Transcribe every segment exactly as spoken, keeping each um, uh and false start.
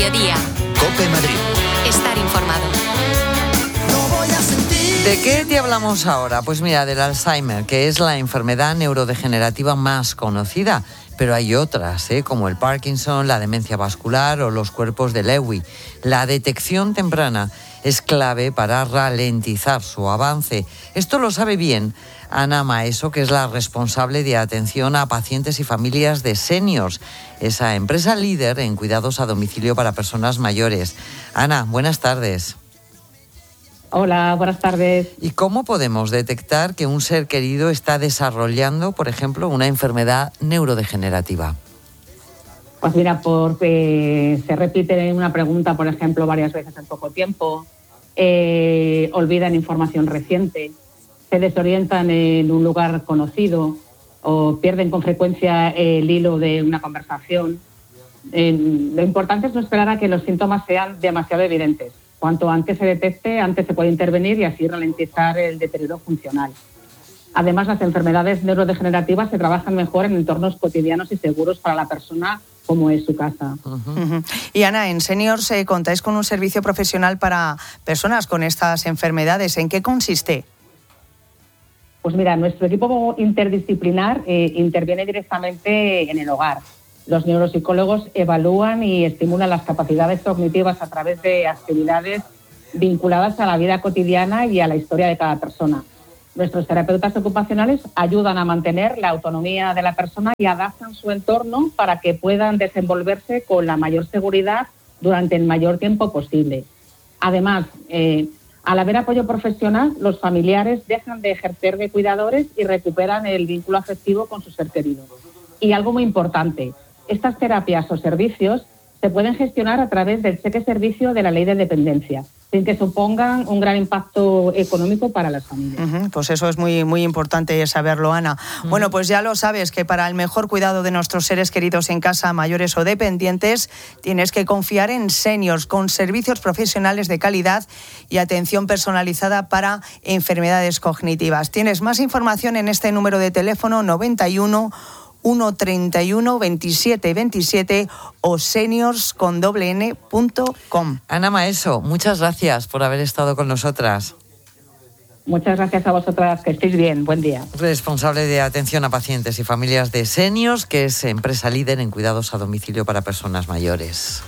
mediodía. COPE Madrid. Estar informado. ¿De qué te hablamos ahora? Pues mira, del Alzheimer, que es la enfermedad neurodegenerativa más conocida. Pero hay otras, ¿eh? como el Parkinson, la demencia vascular o los cuerpos de Lewy. La detección temprana es clave para ralentizar su avance. Esto lo sabe bien Ana Maeso, que es la responsable de atención a pacientes y familias de Seniors, esa empresa líder en cuidados a domicilio para personas mayores. Ana, buenas tardes. Hola, buenas tardes. ¿Y cómo podemos detectar que un ser querido está desarrollando, por ejemplo, una enfermedad neurodegenerativa? Pues mira, porque se repite una pregunta, por ejemplo, varias veces en poco tiempo, eh, olvidan información reciente, se desorientan en un lugar conocido o pierden con frecuencia el hilo de una conversación. Eh, lo importante es no esperar a que los síntomas sean demasiado evidentes. Cuanto antes se detecte, antes se puede intervenir y así ralentizar el deterioro funcional. Además, las enfermedades neurodegenerativas se trabajan mejor en entornos cotidianos y seguros para la persona, como es su casa. Uh-huh. Uh-huh. Y Ana, en Seniors eh, contáis con un servicio profesional para personas con estas enfermedades. ¿En qué consiste? Pues mira, nuestro equipo interdisciplinar eh, interviene directamente en el hogar. Los neuropsicólogos evalúan y estimulan las capacidades cognitivas a través de actividades vinculadas a la vida cotidiana y a la historia de cada persona. Nuestros terapeutas ocupacionales ayudan a mantener la autonomía de la persona y adaptan su entorno para que puedan desenvolverse con la mayor seguridad durante el mayor tiempo posible. Además, eh, al haber apoyo profesional, los familiares dejan de ejercer de cuidadores y recuperan el vínculo afectivo con su ser querido. Y algo muy importante, estas terapias o servicios se pueden gestionar a través del cheque servicio de la Ley de Dependencia, sin que supongan un gran impacto económico para las familias. Uh-huh, pues eso es muy, muy importante saberlo, Ana. Uh-huh. Bueno, pues ya lo sabes, que para el mejor cuidado de nuestros seres queridos en casa, mayores o dependientes, tienes que confiar en Seniors, con servicios profesionales de calidad y atención personalizada para enfermedades cognitivas. Tienes más información en este número de teléfono noventa y uno, ciento treinta y uno, veintisiete veintisiete o seniors con doble n punto com. Ana Maeso, muchas gracias por haber estado con nosotras. Muchas gracias a vosotras, que estéis bien, buen día. Responsable de atención a pacientes y familias de Seniors, que es empresa líder en cuidados a domicilio para personas mayores.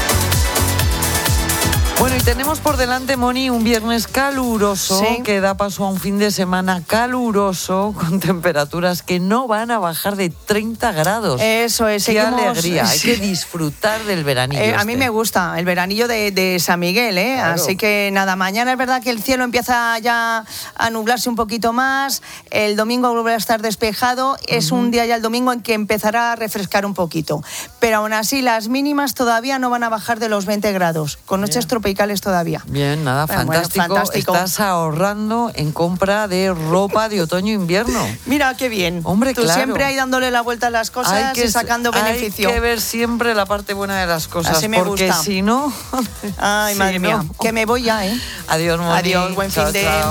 Bueno, y tenemos por delante, Moni, un viernes caluroso, ¿sí?, que da paso a un fin de semana caluroso con temperaturas que no van a bajar de treinta grados. Eso es. ¡Qué seguimos, alegría! sí. Hay que disfrutar del veranillo. Eh, este. A mí me gusta el veranillo de, de San Miguel, ¿eh? Claro. Así que nada, mañana es verdad que el cielo empieza ya a nublarse un poquito más, el domingo volverá a estar despejado, uh-huh. Es un día ya el domingo en que empezará a refrescar un poquito. Pero aún así las mínimas todavía no van a bajar de los veinte grados, con noches yeah. tropicales todavía. Bien, nada, bueno, fantástico. Bueno, fantástico. Estás ahorrando en compra de ropa de otoño-invierno. Mira qué bien. Hombre, Tú claro. siempre ahí dándole la vuelta a las cosas hay que, y sacando beneficio. Hay que ver siempre la parte buena de las cosas. Así me porque gusta. si no... Ay, si madre no, mía. Que me voy ya, ¿eh? Adiós, Moni. Adiós, buen chao, fin de... Chao.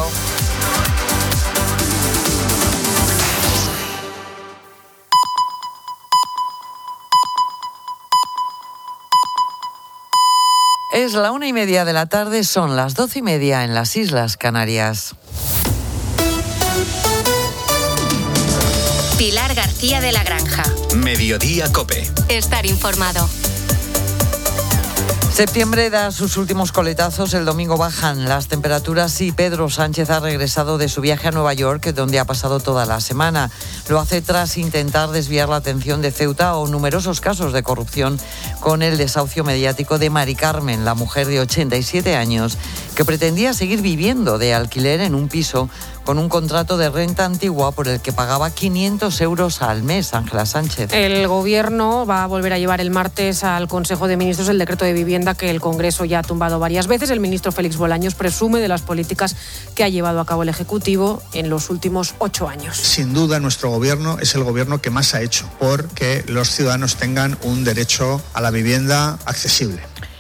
Es la una y media de la tarde, son las doce y media en las Islas Canarias. Pilar García de la Granja. Mediodía COPE. Estar informado. Septiembre da sus últimos coletazos, el domingo bajan las temperaturas y Pedro Sánchez ha regresado de su viaje a Nueva York, donde ha pasado toda la semana. Lo hace tras intentar desviar la atención de Ceuta o numerosos casos de corrupción con el desahucio mediático de Mari Carmen, la mujer de ochenta y siete años, que pretendía seguir viviendo de alquiler en un piso con un contrato de renta antigua por el que pagaba quinientos euros al mes. Ángela Sánchez. El Gobierno va a volver a llevar el martes al Consejo de Ministros el decreto de vivienda que el Congreso ya ha tumbado varias veces. El ministro Félix Bolaños presume de las políticas que ha llevado a cabo el Ejecutivo en los últimos ocho años. Sin duda, nuestro Gobierno es el Gobierno que más ha hecho por que los ciudadanos tengan un derecho a la vivienda accesible.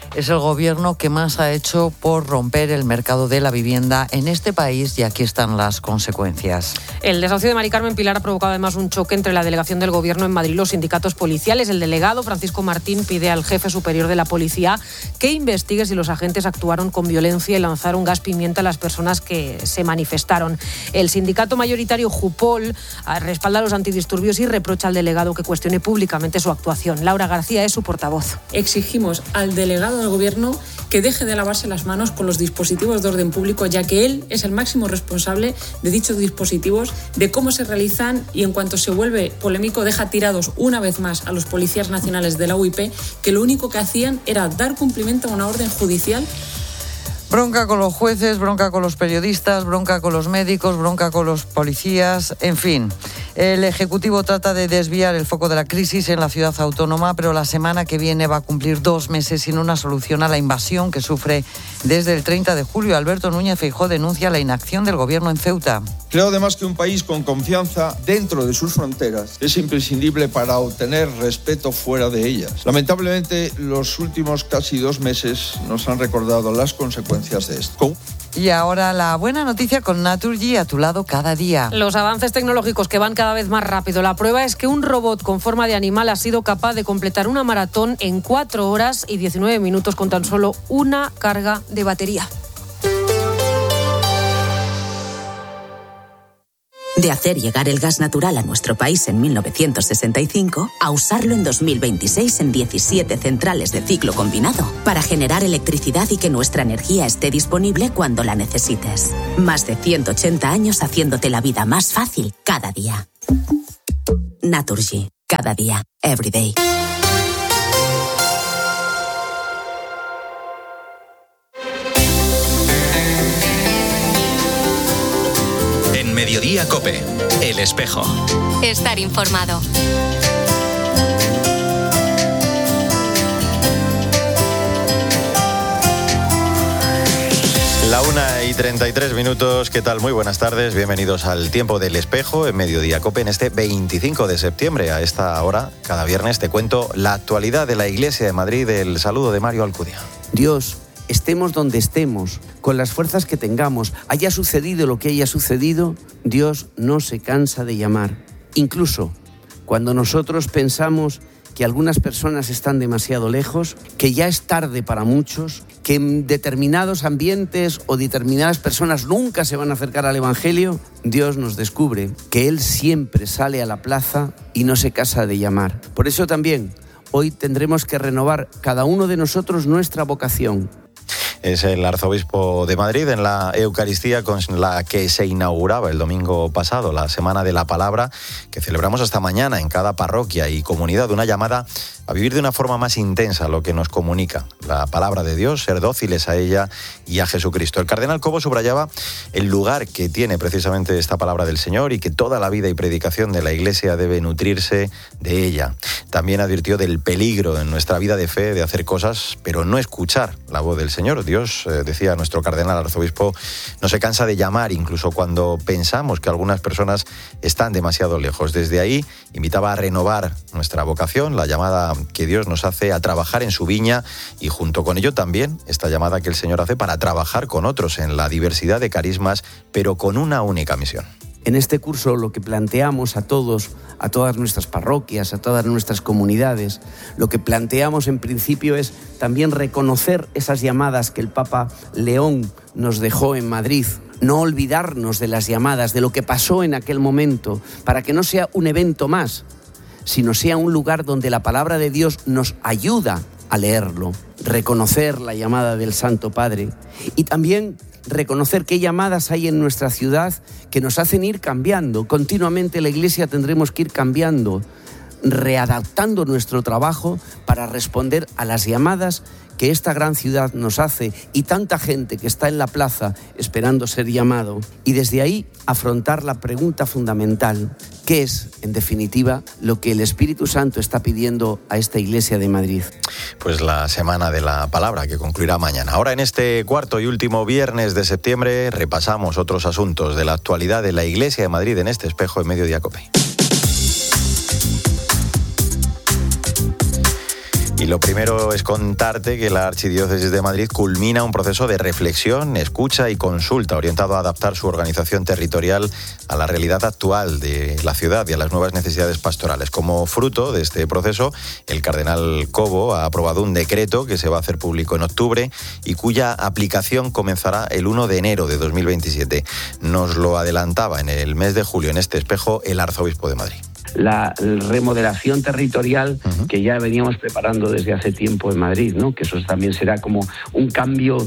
es el gobierno que más ha hecho por romper el mercado de la vivienda en este país y aquí están las consecuencias. El desahucio de Mari Carmen Pilar ha provocado además un choque entre la delegación del gobierno en Madrid y los sindicatos policiales. El delegado Francisco Martín pide al jefe superior de la policía que investigue si los agentes actuaron con violencia y lanzaron gas pimienta a las personas que se manifestaron. El sindicato mayoritario Jupol respalda a los antidisturbios y reprocha al delegado que cuestione públicamente su actuación. Laura García es su portavoz. Exigimos al delegado del Gobierno que deje de lavarse las manos con los dispositivos de orden público, ya que él es el máximo responsable de dichos dispositivos, de cómo se realizan y en cuanto se vuelve polémico deja tirados una vez más a los policías nacionales de la U I P, que lo único que hacían era dar cumplimiento a una orden judicial. Bronca con los jueces, bronca con los periodistas, bronca con los médicos, bronca con los policías, en fin. El Ejecutivo trata de desviar el foco de la crisis en la ciudad autónoma, pero la semana que viene va a cumplir dos meses sin una solución a la invasión que sufre desde el treinta de julio. Alberto Núñez Feijóo denuncia la inacción del gobierno en Ceuta. Creo además que un país con confianza dentro de sus fronteras es imprescindible para obtener respeto fuera de ellas. Lamentablemente, los últimos casi dos meses nos han recordado las consecuencias de esto. Y ahora la buena noticia con Naturgy a tu lado cada día. Los avances tecnológicos que van cada vez más rápido. La prueba es que un robot con forma de animal ha sido capaz de completar una maratón en cuatro horas y diecinueve minutos con tan solo una carga de batería. De hacer llegar el gas natural a nuestro país en mil novecientos sesenta y cinco a usarlo en dos mil veintiséis en diecisiete centrales de ciclo combinado para generar electricidad y que nuestra energía esté disponible cuando la necesites. Más de ciento ochenta años haciéndote la vida más fácil cada día. Naturgy. Cada día. Every day. Mediodía COPE, El Espejo. Estar informado. La una y treinta y tres minutos, ¿qué tal? Muy buenas tardes, bienvenidos al Tiempo del Espejo en Mediodía COPE en este veinticinco de septiembre. A esta hora, cada viernes, te cuento la actualidad de la Iglesia de Madrid. El saludo de Mario Alcudia. Dios, estemos donde estemos, con las fuerzas que tengamos, haya sucedido lo que haya sucedido, Dios no se cansa de llamar. Incluso cuando nosotros pensamos que algunas personas están demasiado lejos, que ya es tarde para muchos, que en determinados ambientes o determinadas personas nunca se van a acercar al Evangelio, Dios nos descubre que Él siempre sale a la plaza y no se cansa de llamar. Por eso también hoy tendremos que renovar cada uno de nosotros nuestra vocación. Es el arzobispo de Madrid en la Eucaristía con la que se inauguraba el domingo pasado la Semana de la Palabra, que celebramos hasta mañana en cada parroquia y comunidad, una llamada a vivir de una forma más intensa lo que nos comunica la palabra de Dios, ser dóciles a ella y a Jesucristo. El cardenal Cobo subrayaba el lugar que tiene precisamente esta palabra del Señor y que toda la vida y predicación de la Iglesia debe nutrirse de ella. También advirtió del peligro en nuestra vida de fe de hacer cosas, pero no escuchar la voz del Señor. Dios, eh, decía nuestro cardenal arzobispo, no se cansa de llamar, incluso cuando pensamos que algunas personas están demasiado lejos. Desde ahí invitaba a renovar nuestra vocación, la llamada que Dios nos hace a trabajar en su viña y junto con ello también esta llamada que el Señor hace para trabajar con otros en la diversidad de carismas, pero con una única misión. En este curso lo que planteamos a todos, a todas nuestras parroquias, a todas nuestras comunidades, lo que planteamos en principio es también reconocer esas llamadas que el Papa León nos dejó en Madrid. No olvidarnos de las llamadas, de lo que pasó en aquel momento, para que no sea un evento más, sino sea un lugar donde la palabra de Dios nos ayuda a leerlo, reconocer la llamada del Santo Padre y también reconocer qué llamadas hay en nuestra ciudad que nos hacen ir cambiando. Continuamente la Iglesia tendremos que ir cambiando, readaptando nuestro trabajo para responder a las llamadas que esta gran ciudad nos hace y tanta gente que está en la plaza esperando ser llamado. Y desde ahí afrontar la pregunta fundamental, ¿qué es, en definitiva, lo que el Espíritu Santo está pidiendo a esta Iglesia de Madrid? Pues la Semana de la Palabra, que concluirá mañana. Ahora, en este cuarto y último viernes de septiembre, repasamos otros asuntos de la actualidad de la Iglesia de Madrid en este espejo en Mediodía COPE. Y lo primero es contarte que la Archidiócesis de Madrid culmina un proceso de reflexión, escucha y consulta orientado a adaptar su organización territorial a la realidad actual de la ciudad y a las nuevas necesidades pastorales. Como fruto de este proceso, el cardenal Cobo ha aprobado un decreto que se va a hacer público en octubre y cuya aplicación comenzará el primero de enero de dos mil veintisiete. Nos lo adelantaba en el mes de julio en este espejo el arzobispo de Madrid. La remodelación territorial uh-huh. que ya veníamos preparando desde hace tiempo en Madrid, ¿no? Que eso también será como un cambio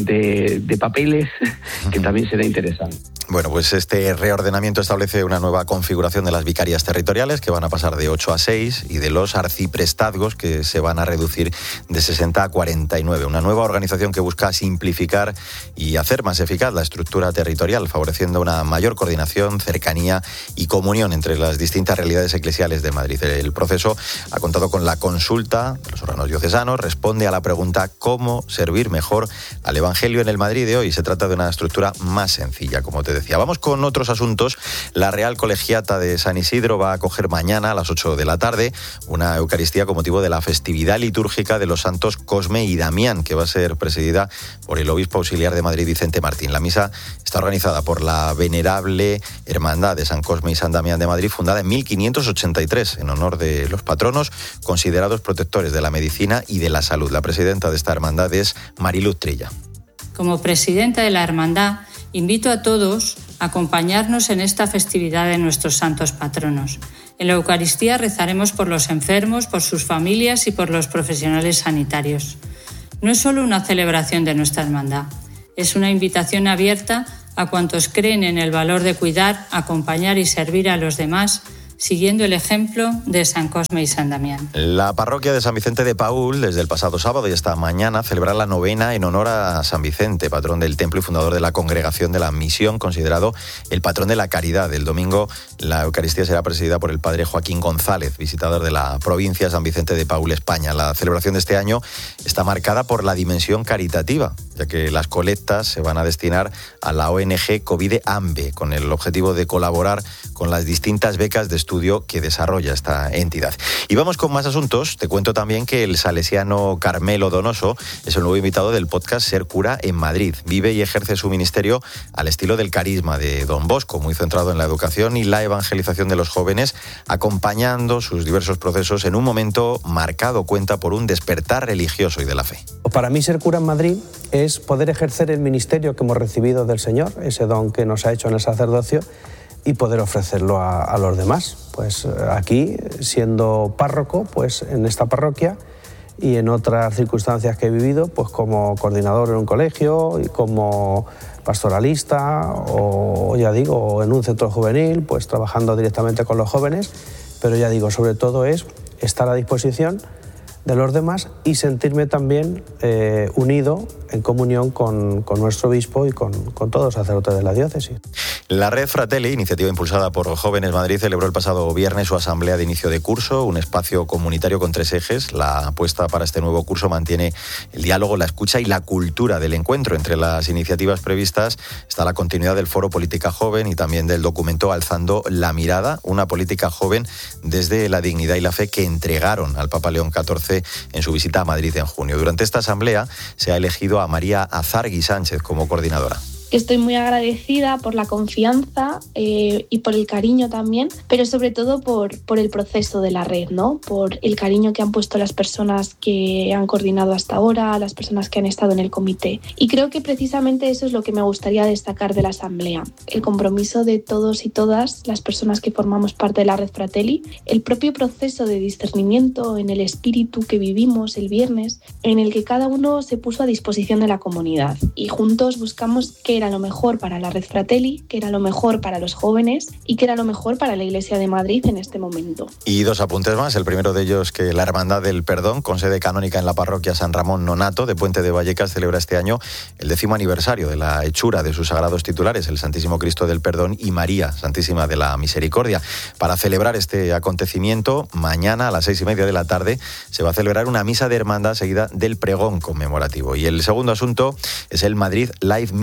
de, de papeles uh-huh. que también será interesante. Bueno, pues este reordenamiento establece una nueva configuración de las vicarías territoriales que van a pasar de ocho a seis y de los arciprestazgos que se van a reducir de sesenta a cuarenta y nueve. Una nueva organización que busca simplificar y hacer más eficaz la estructura territorial, favoreciendo una mayor coordinación, cercanía y comunión entre las distintas realidades eclesiales de Madrid. El proceso ha contado con la consulta de los órganos diocesanos, responde a la pregunta ¿cómo servir mejor al Evangelio en el Madrid de hoy? Se trata de una estructura más sencilla, como te decía. Vamos con otros asuntos. La Real Colegiata de San Isidro va a acoger mañana a las ocho de la tarde una Eucaristía con motivo de la festividad litúrgica de los santos Cosme y Damián, que va a ser presidida por el obispo auxiliar de Madrid, Vicente Martín. La misa está organizada por la venerable Hermandad de San Cosme y San Damián de Madrid, fundada en mil quinientos ochenta y tres en honor de los patronos considerados protectores de la medicina y de la salud. La presidenta de esta hermandad es Mariluz Trilla. Como presidenta de la hermandad, invito a todos a acompañarnos en esta festividad de nuestros santos patronos. En la Eucaristía rezaremos por los enfermos, por sus familias y por los profesionales sanitarios. No es solo una celebración de nuestra hermandad, es una invitación abierta a cuantos creen en el valor de cuidar, acompañar y servir a los demás, siguiendo el ejemplo de San Cosme y San Damián. La parroquia de San Vicente de Paúl, desde el pasado sábado y hasta mañana, celebra la novena en honor a San Vicente, patrón del templo y fundador de la Congregación de la Misión, considerado el patrón de la caridad. El domingo la Eucaristía será presidida por el padre Joaquín González, visitador de la provincia de San Vicente de Paúl, España. La celebración de este año está marcada por la dimensión caritativa, ya que las colectas se van a destinar a la O N G Covide AMBE, con el objetivo de colaborar con las distintas becas de estudio que desarrolla esta entidad. Y vamos con más asuntos. Te cuento también que el salesiano Carmelo Donoso es el nuevo invitado del podcast Ser Cura en Madrid. Vive y ejerce su ministerio al estilo del carisma de Don Bosco, muy centrado en la educación y la evangelización de los jóvenes, acompañando sus diversos procesos en un momento marcado, cuenta, por un despertar religioso y de la fe. Para mí ser cura en Madrid es poder ejercer el ministerio que hemos recibido del Señor, ese don que nos ha hecho en el sacerdocio, y poder ofrecerlo a, a los demás. Pues aquí, siendo párroco, pues en esta parroquia y en otras circunstancias que he vivido, pues como coordinador en un colegio y como pastoralista o, ya digo, en un centro juvenil, pues trabajando directamente con los jóvenes, pero ya digo, sobre todo es estar a disposición de los demás y sentirme también eh, unido en comunión con, con nuestro obispo y con, con todos los sacerdotes de la diócesis. La Red Fratelli, iniciativa impulsada por Jóvenes Madrid, celebró el pasado viernes su asamblea de inicio de curso, un espacio comunitario con tres ejes. La apuesta para este nuevo curso mantiene el diálogo, la escucha y la cultura del encuentro. Entre las iniciativas previstas está la continuidad del Foro Política Joven y también del documento Alzando la Mirada, una política joven desde la dignidad y la fe que entregaron al Papa León catorce en su visita a Madrid en junio. Durante esta asamblea se ha elegido a María Azargui Sánchez como coordinadora. Estoy muy agradecida por la confianza eh, y por el cariño también, pero sobre todo por, por el proceso de la red, ¿no? Por el cariño que han puesto las personas que han coordinado hasta ahora, las personas que han estado en el comité. Y creo que precisamente eso es lo que me gustaría destacar de la asamblea. El compromiso de todos y todas las personas que formamos parte de la Red Fratelli, el propio proceso de discernimiento en el espíritu que vivimos el viernes, en el que cada uno se puso a disposición de la comunidad y juntos buscamos que era lo mejor para la Red Fratelli, que era lo mejor para los jóvenes y que era lo mejor para la Iglesia de Madrid en este momento. Y dos apuntes más. El primero de ellos, que la Hermandad del Perdón, con sede canónica en la parroquia San Ramón Nonato de Puente de Vallecas, celebra este año el décimo aniversario de la hechura de sus sagrados titulares, el Santísimo Cristo del Perdón y María Santísima de la Misericordia. Para celebrar este acontecimiento, mañana a las seis y media de la tarde se va a celebrar una misa de hermandad seguida del pregón conmemorativo. Y el segundo asunto es el Madrid Live Meeting, que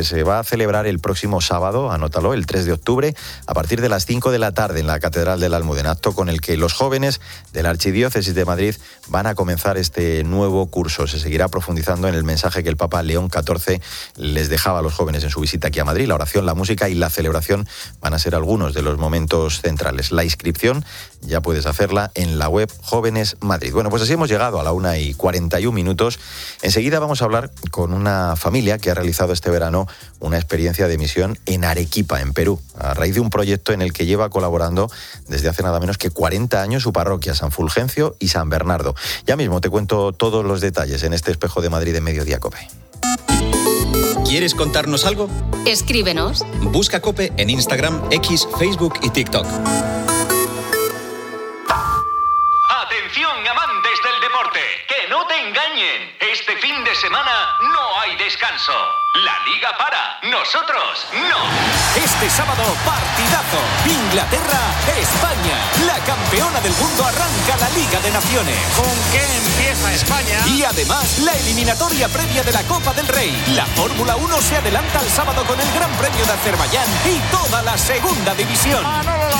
que se va a celebrar el próximo sábado, anótalo, el tres de octubre, a partir de las cinco de la tarde en la Catedral de la Almudena, acto con el que los jóvenes de la Archidiócesis de Madrid van a comenzar este nuevo curso. Se seguirá profundizando en el mensaje que el Papa León catorce les dejaba a los jóvenes en su visita aquí a Madrid. La oración, la música y la celebración van a ser algunos de los momentos centrales. La inscripción ya puedes hacerla en la web Jóvenes Madrid. Bueno, pues así hemos llegado a la una y cuarenta y un minutos. Enseguida vamos a hablar con una familia que ha realizado este verano una experiencia de misión en Arequipa, en Perú, a raíz de un proyecto en el que lleva colaborando desde hace nada menos que cuarenta años su parroquia, San Fulgencio y San Bernardo. Ya mismo te cuento todos los detalles en este Espejo de Madrid en Mediodía COPE. ¿Quieres contarnos algo? Escríbenos. Busca COPE en Instagram, X, Facebook y TikTok. Atención, amantes del deporte, que no te engañen. Este fin de semana no hay descanso. La liga para, nosotros no. Este sábado, partidazo. Inglaterra-España. La campeona del mundo arranca la Liga de Naciones. ¿Con qué empieza España? Y además, la eliminatoria previa de la Copa del Rey. La Fórmula uno se adelanta al sábado con el Gran Premio de Azerbaiyán y toda la segunda división. Manolo